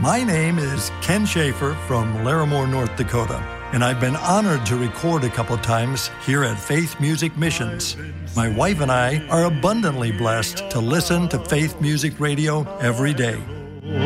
My name is Ken Schaefer from Larimore, North Dakota, and I've been honored to record a couple times here at Faith Music Missions. My wife and I are abundantly blessed to listen to Faith Music Radio every day.